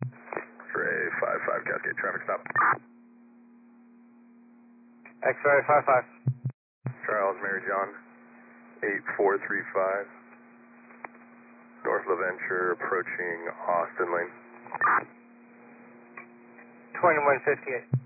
X-ray 55 Cascade, traffic stop. X-ray 55. Charles Mary John, 8435. North LaVenture approaching Austin Lane. 2158.